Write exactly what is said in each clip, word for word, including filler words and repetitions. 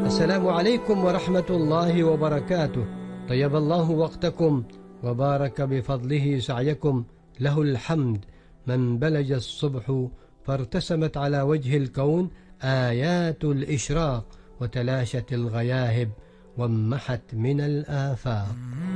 السلام عليكم ورحمة الله وبركاته. طيب الله وقتكم وبارك بفضله سعيكم، له الحمد من بلج الصبح فارتسمت على وجه الكون آيات الإشراق، وتلاشت الغياهب وامحت من الآفاق.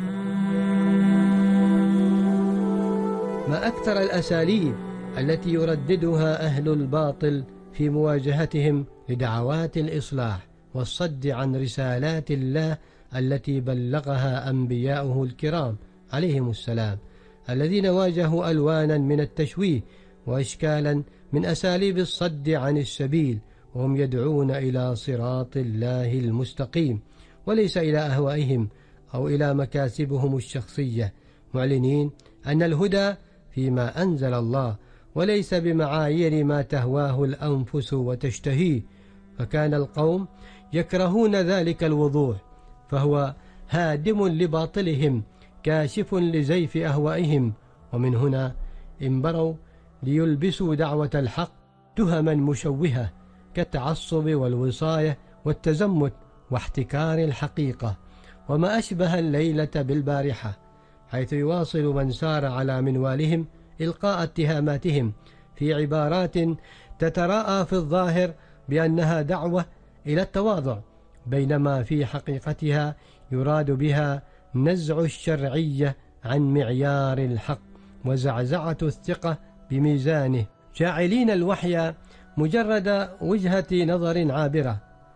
ما أكثر الأساليب التي يرددها أهل الباطل في مواجهتهم لدعوات الإصلاح والصد عن رسالات الله التي بلغها أنبياؤه الكرام عليهم السلام، الذين واجهوا ألوانا من التشويه وأشكالا من أساليب الصد عن السبيل، وهم يدعون إلى صراط الله المستقيم وليس إلى أهوائهم أو إلى مكاسبهم الشخصية، معلنين أن الهدى فيما أنزل الله وليس بمعايير ما تهواه الأنفس وتشتهيه. فكان القوم يكرهون ذلك الوضوح، فهو هادم لباطلهم كاشف لزيف أهوائهم، ومن هنا انبروا ليلبسوا دعوة الحق تهما مشوهة كالتعصب والوصاية والتزمت واحتكار الحقيقة، وما أشبه الليلة بالبارحة، حيث يواصل من سار على منوالهم إلقاء اتهاماتهم في عبارات تتراءى في الظاهر بأنها دعوة إلى التواضع، بينما في حقيقتها يراد بها نزع الشرعية عن معيار الحق وزعزعة الثقة بميزانه، جاعلين الوحي مجرد وجهة نظر عابرة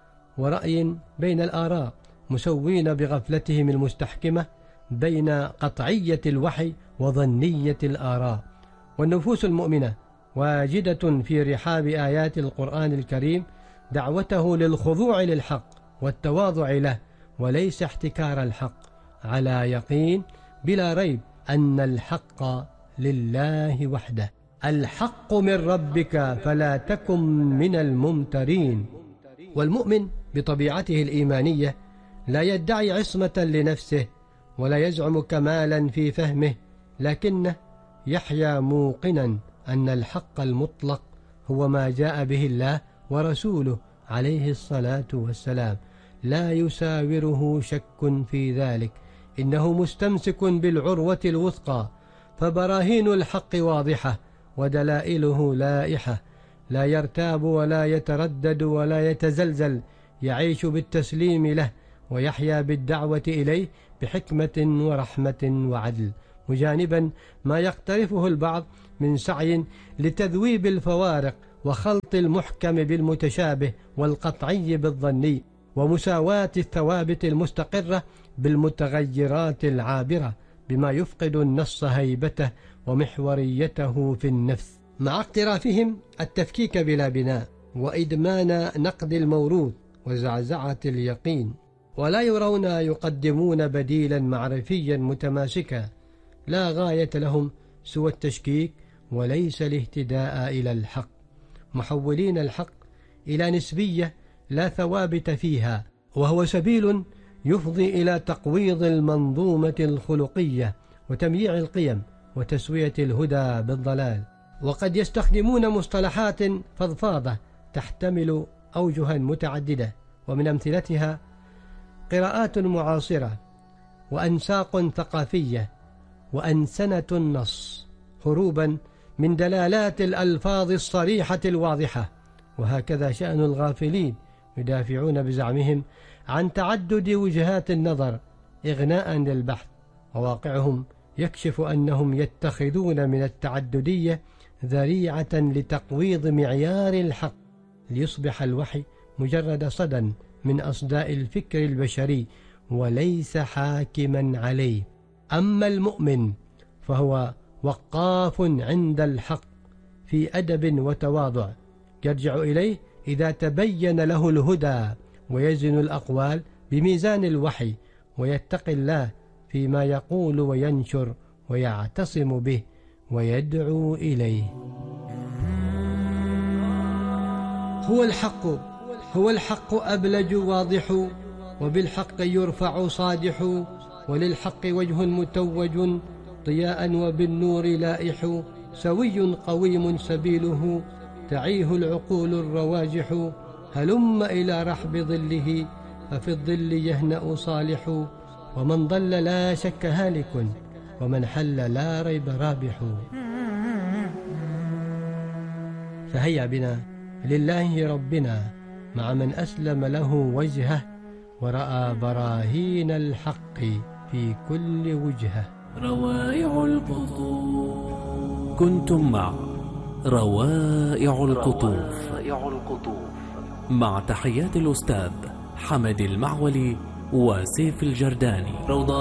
ورأي بين الآراء، مسوين بغفلتهم المستحكمة بين قطعية الوحي وظنية الآراء. والنفوس المؤمنة واجدة في رحاب آيات القرآن الكريم دعوته للخضوع للحق والتواضع له وليس احتكار الحق، على يقين بلا ريب أن الحق لله وحده. الحق من ربك فلا تكن من الممترين. والمؤمن بطبيعته الإيمانية لا يدعي عصمة لنفسه ولا يزعم كمالا في فهمه، لكنه يحيا موقنا أن الحق المطلق هو ما جاء به الله ورسوله عليه الصلاة والسلام، لا يساوره شك في ذلك، إنه مستمسك بالعروة الوثقى، فبراهين الحق واضحة ودلائله لائحة، لا يرتاب ولا يتردد ولا يتزلزل، يعيش بالتسليم له ويحيا بالدعوة إليه بحكمة ورحمة وعدل، مجانبا ما يقترفه البعض من سعي لتذويب الفوارق وخلط المحكم بالمتشابه والقطعي بالظني، ومساواة الثوابت المستقرة بالمتغيرات العابرة، بما يفقد النص هيبته ومحوريته في النفس، مع اقترافهم التفكيك بلا بناء وإدمان نقد الموروث وزعزعة اليقين، ولا يرون يقدمون بديلا معرفيا متماسكا لا غاية لهم سوى التشكيك وليس الاهتداء إلى الحق، محولين الحق إلى نسبية لا ثوابت فيها، وهو سبيل يفضي إلى تقويض المنظومة الخلقية وتمييع القيم وتسوية الهدى بالضلال. وقد يستخدمون مصطلحات فضفاضة تحتمل أوجها متعددة، ومن أمثلتها قراءات معاصرة وأنساق ثقافية وأنسنة النص، هروبا من دلالات الألفاظ الصريحة الواضحة. وهكذا شأن الغافلين، يدافعون بزعمهم عن تعدد وجهات النظر إغناء للبحث، وواقعهم يكشف أنهم يتخذون من التعددية ذريعة لتقويض معيار الحق، ليصبح الوحي مجرد صدى من أصداء الفكر البشري وليس حاكما عليه. أما المؤمن فهو وقاف عند الحق في أدب وتواضع، يرجع إليه إذا تبين له الهدى، ويزن الأقوال بميزان الوحي، ويتقي الله فيما يقول وينشر، ويعتصم به ويدعو إليه. هو الحق هو الحق أبلج واضح، وبالحق يرفع صادح، وللحق وجه متوج ضياء وبالنور لائح، سوي قويم سبيله تعيه العقول الرواجح، هلم إلى رحب ظله ففي الظل يهنأ صالح، ومن ضل لا شك هالك، ومن حل لا ريب رابح. فهيا بنا لله ربنا مع من أسلم له وجهه، ورأى براهين الحق في كل وجهه. روائع القطوف. كنتم مع روائع القطوف مع تحيات الأستاذ حمد المعولي وسيف الجرداني.